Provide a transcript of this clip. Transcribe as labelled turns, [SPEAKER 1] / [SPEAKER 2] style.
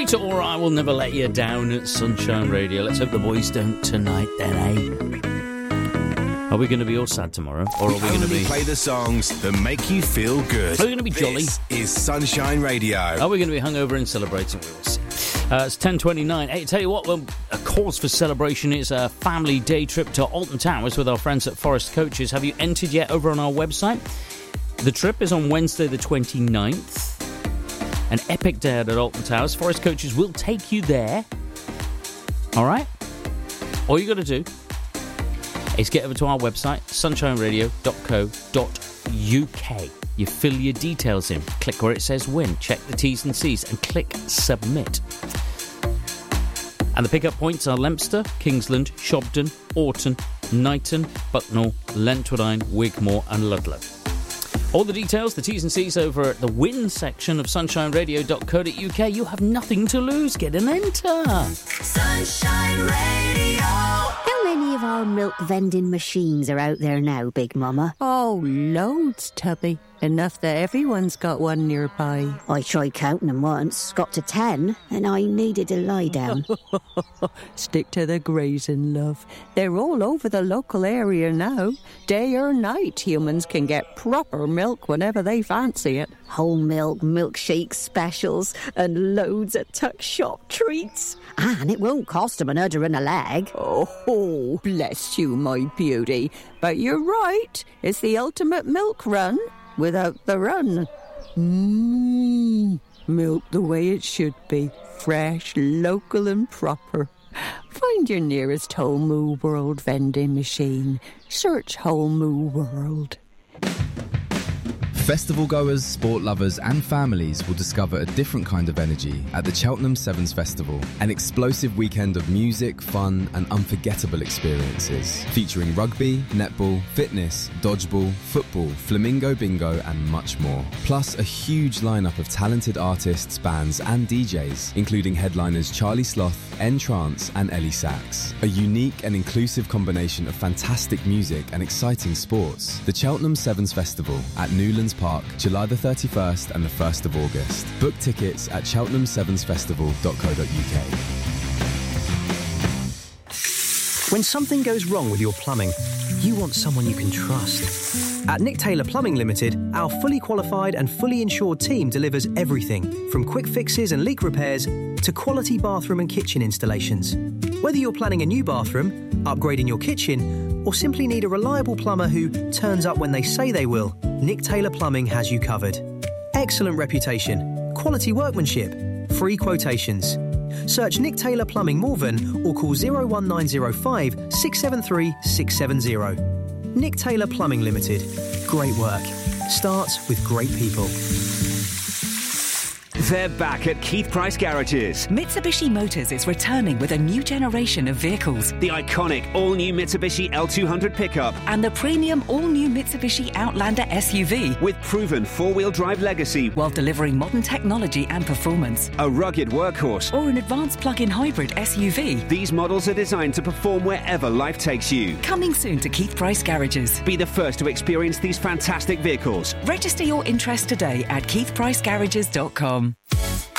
[SPEAKER 1] Rita Ora, I will never let you down at Sunshine Radio. Let's hope the boys don't tonight then, eh? Are we going to be all sad tomorrow? Or are we going to be...
[SPEAKER 2] play the songs that make you feel good.
[SPEAKER 1] Are we going to be jolly?
[SPEAKER 2] This is Sunshine Radio.
[SPEAKER 1] Are we going to be hungover and celebrating? We will see. It's 10:29. Hey, tell you what, well, a cause for celebration is a family day trip to Alton Towers with our friends at Forest Coaches. Have you entered yet over on our website? The trip is on Wednesday the 29th. An epic day out at Alton Towers. Forest Coaches will take you there. All right? All you got to do is get over to our website, sunshineradio.co.uk. You fill your details in, click where it says win, check the T's and C's, and click submit. And the pickup points are Lempster, Kingsland, Shobden, Orton, Knighton, Bucknell, Lentwardine, Wigmore and Ludlow. All the details, the T's and C's over at the win section of sunshineradio.co.uk. You have nothing to lose. Get an enter.
[SPEAKER 3] Sunshine Radio.
[SPEAKER 4] How many of our milk vending machines are out there now, Big Mama?
[SPEAKER 5] Oh, loads, Tubby. Enough that everyone's got one nearby.
[SPEAKER 4] I tried counting them once, got to 10, and I needed to lie down.
[SPEAKER 5] Stick to the grazing, love. They're all over the local area now. Day or night, humans can get proper milk whenever they fancy it.
[SPEAKER 4] Whole milk, milkshake specials, and loads of tuck shop treats. And it won't cost them an udder and a leg.
[SPEAKER 5] Oh, bless you, my beauty. But you're right. It's the ultimate milk run without the run. Milk the way it should be. Fresh, local and proper. Find your nearest Whole Moo World vending machine. Search Whole Moo World.
[SPEAKER 6] Festival goers, sport lovers and families will discover a different kind of energy at the Cheltenham Sevens Festival. An explosive weekend of music, fun and unforgettable experiences. Featuring rugby, netball, fitness, dodgeball, football, flamingo bingo and much more. Plus a huge lineup of talented artists, bands and DJs, including headliners Charlie Sloth, N-Trance and Ellie Sachs. A unique and inclusive combination of fantastic music and exciting sports. The Cheltenham Sevens Festival at Newlands Park, July the 31st and the 1st of August. Book tickets at cheltenhamsevensfestival.co.uk.
[SPEAKER 7] When something goes wrong with your plumbing, you want someone you can trust. At Nick Taylor Plumbing Limited, our fully qualified and fully insured team delivers everything from quick fixes and leak repairs to quality bathroom and kitchen installations. Whether you're planning a new bathroom, upgrading your kitchen, or simply need a reliable plumber who turns up when they say they will, Nick Taylor Plumbing has you covered. Excellent reputation, quality workmanship, free quotations. Search Nick Taylor Plumbing Morven or call 01905 673 670. Nick Taylor Plumbing Limited. Great work. Starts with great people.
[SPEAKER 8] They're back at Keith Price Garages.
[SPEAKER 9] Mitsubishi Motors is returning with a new generation of vehicles.
[SPEAKER 8] The iconic all-new Mitsubishi L200 pickup.
[SPEAKER 9] And the premium all-new Mitsubishi Outlander SUV.
[SPEAKER 8] With proven four-wheel drive legacy.
[SPEAKER 9] While delivering modern technology and performance.
[SPEAKER 8] A rugged workhorse.
[SPEAKER 9] Or an advanced plug-in hybrid SUV.
[SPEAKER 8] These models are designed to perform wherever life takes you.
[SPEAKER 9] Coming soon to Keith Price Garages.
[SPEAKER 8] Be the first to experience these fantastic vehicles.
[SPEAKER 9] Register your interest today at keithpricegarages.com.